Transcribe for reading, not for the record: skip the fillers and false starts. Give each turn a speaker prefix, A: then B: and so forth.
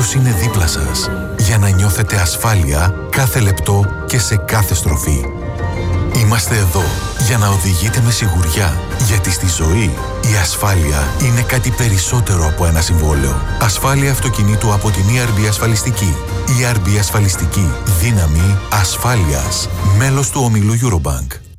A: κάποιος είναι δίπλα σας για να νιώθετε ασφάλεια κάθε λεπτό και σε κάθε στροφή. Είμαστε εδώ για να οδηγείτε με σιγουριά, γιατί στη ζωή η ασφάλεια είναι κάτι περισσότερο από ένα συμβόλαιο. Ασφάλεια αυτοκινήτου από την ERB Ασφαλιστική. ERB Ασφαλιστική. Δύναμη ασφάλειας. Μέλος του ομίλου Eurobank.